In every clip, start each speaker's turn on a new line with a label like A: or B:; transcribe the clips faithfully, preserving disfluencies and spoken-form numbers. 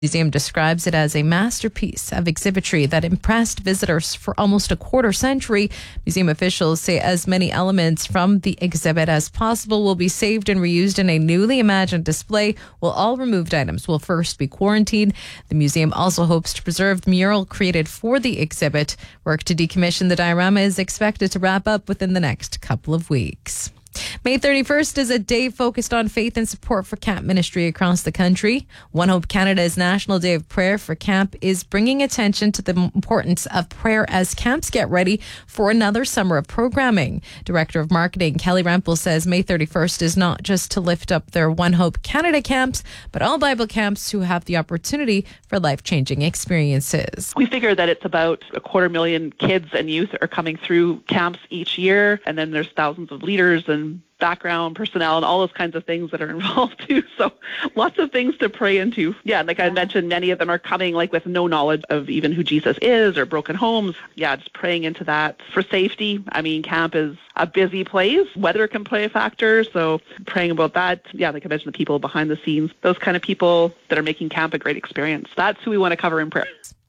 A: museum describes it as a masterpiece of exhibitry that impressed visitors for almost a quarter century. Museum officials say as many elements from the exhibit as possible will be saved and reused in a newly imagined display, while all removed items will first be quarantined. The museum also hopes to preserve the mural created for the exhibit. Work to decommission the diorama is expected to wrap up within the next couple of weeks. May thirty-first is a day focused on faith and support for camp ministry across the country. One Hope Canada's National Day of Prayer for Camp is bringing attention to the importance of prayer as camps get ready for another summer of programming. Director of Marketing Kelly Rempel says May thirty-first is not just to lift up their One Hope Canada camps, but all Bible camps who have the opportunity for life-changing experiences.
B: We figure that it's about a quarter million kids and youth are coming through camps each year, and then there's thousands of leaders and background personnel and all those kinds of things that are involved too. So lots of things to pray into. Yeah, like I mentioned, many of them are coming like with no knowledge of even who Jesus is or broken homes. Yeah, just praying into that. For safety, I mean, camp is a busy place. Weather can play a factor. So praying about that. Yeah, like I mentioned, the people behind the scenes, those kind of people that are making camp a great experience. That's who we want to cover in prayer.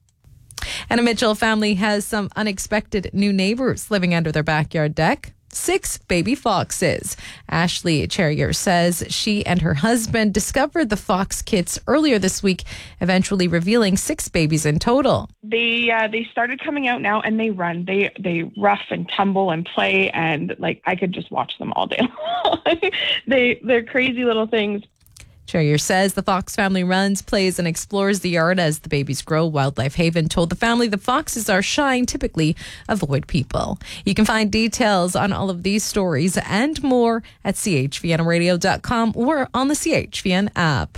A: And a Mitchell family has some unexpected new neighbors living under their backyard deck. Six baby foxes. Ashley Cherrier says she and her husband discovered the fox kits earlier this week, eventually revealing six babies in total.
C: They uh, they started coming out now, and they run. They they rough and tumble and play, and like I could just watch them all day long. they they're crazy little things.
A: Cherrier says the fox family runs, plays, and explores the yard as the babies grow. Wildlife Haven told the family the foxes are shy and typically avoid people. You can find details on all of these stories and more at c h v n radio dot com or on the C H V N app.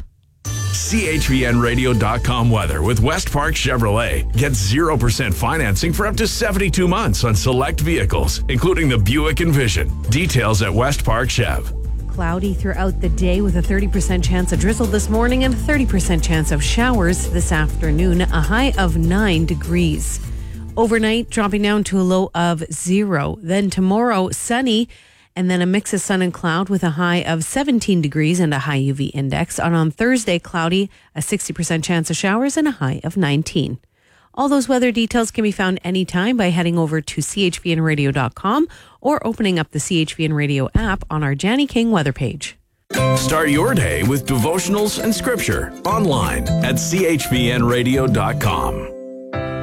D: C H V N radio dot com weather with West Park Chevrolet. Get zero percent financing for up to seventy-two months on select vehicles, including the Buick Envision. Details at West Park Chev.
E: Cloudy throughout the day with a thirty percent chance of drizzle this morning and a thirty percent chance of showers this afternoon, a high of nine degrees. Overnight, dropping down to a low of zero. Then tomorrow, sunny, and then a mix of sun and cloud with a high of seventeen degrees and a high U V index. And on Thursday, cloudy, a sixty percent chance of showers and a high of nineteen. All those weather details can be found anytime by heading over to c h v n radio dot com or opening up the C H V N Radio app on our Janny King weather page.
D: Start your day with devotionals and scripture online at c h v n radio dot com.